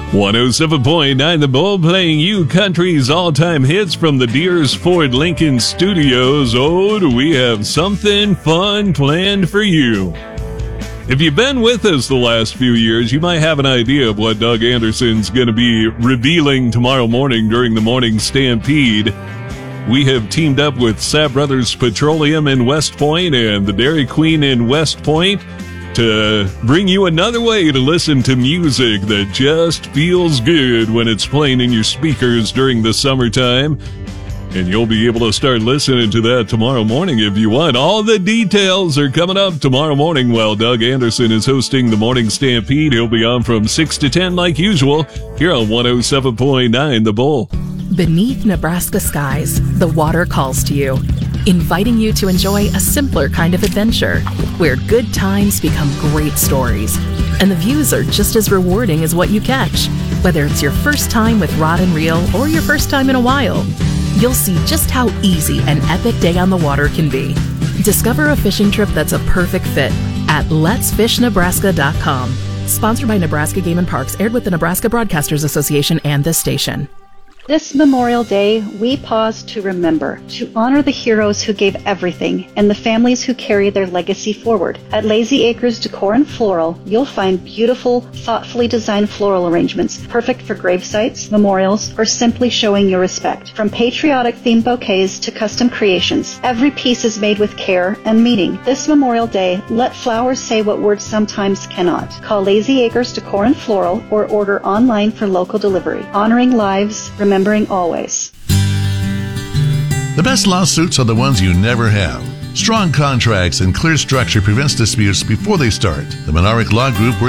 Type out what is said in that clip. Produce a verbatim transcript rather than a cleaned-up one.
one oh seven point nine The Bull, playing you country's all-time hits from the Deers Ford Lincoln Studios. Oh, do we have something fun planned for you. If you've been with us the last few years, you might have an idea of what Doug Anderson's going to be revealing tomorrow morning during the Morning Stampede. We have teamed up with Sapp Brothers Petroleum in West Point and the Dairy Queen in West Point to bring you another way to listen to music that just feels good when it's playing in your speakers during the summertime. And you'll be able to start listening to that tomorrow morning if you want. All the details are coming up tomorrow morning while Doug Anderson is hosting the Morning Stampede. He'll be on from six to ten like usual here on one oh seven point nine The Bull. Beneath Nebraska skies, the water calls to you, inviting you to enjoy a simpler kind of adventure where good times become great stories, and the views are just as rewarding as what you catch. Whether it's your first time with rod and reel or your first time in a while, you'll see just how easy an epic day on the water can be. Discover a fishing trip that's a perfect fit at lets fish nebraska dot com. Sponsored by Nebraska Game and Parks, aired with the Nebraska Broadcasters Association and this station. This Memorial Day, we pause to remember, to honor the heroes who gave everything and the families who carry their legacy forward. At Lazy Acres Decor and Floral, you'll find beautiful, thoughtfully designed floral arrangements, perfect for grave sites, memorials, or simply showing your respect. From patriotic-themed bouquets to custom creations, every piece is made with care and meaning. This Memorial Day, let flowers say what words sometimes cannot. Call Lazy Acres Decor and Floral or order online for local delivery. Honoring lives, remembering Remembering always. The best lawsuits are the ones you never have. Strong contracts and clear structure prevents disputes before they start. The Monarch Law Group works